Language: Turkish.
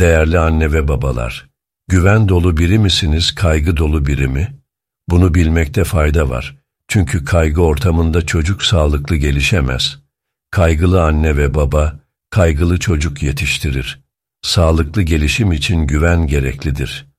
Değerli anne ve babalar, güven dolu biri misiniz, kaygı dolu biri mi? Bunu bilmekte fayda var. Çünkü kaygı ortamında çocuk sağlıklı gelişemez. Kaygılı anne ve baba, kaygılı çocuk yetiştirir. Sağlıklı gelişim için güven gereklidir.